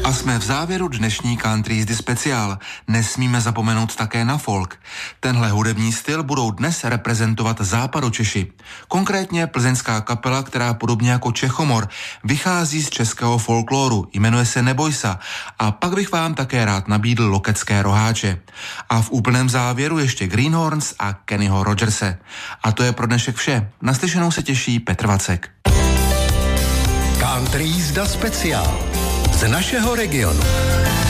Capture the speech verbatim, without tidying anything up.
A jsme v závěru dnešní Country Jízdy speciál. Nesmíme zapomenout také na folk. Tenhle hudební styl budou dnes reprezentovat Západočeši. Konkrétně plzeňská kapela, která podobně jako Čechomor vychází z českého folkloru, jmenuje se Nebojsa. A pak bych vám také rád nabídl lokecké roháče. A v úplném závěru ještě Greenhorns a Kennyho Rogerse. A to je pro dnešek vše. Naslyšenou se těší Petr Vacek. Country Jízda speciál z našeho regionu.